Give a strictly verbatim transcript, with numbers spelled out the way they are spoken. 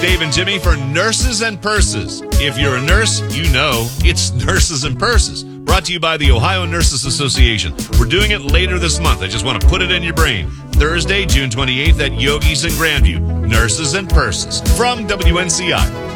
Dave and Jimmy for Nurses and Purses. If you're a nurse, you know it's Nurses and Purses. Brought to you by the Ohio Nurses Association. We're doing it later this month. I just want to put it in your brain. Thursday, June twenty-eighth at Yogi's in Grandview. Nurses and Purses from W N C I.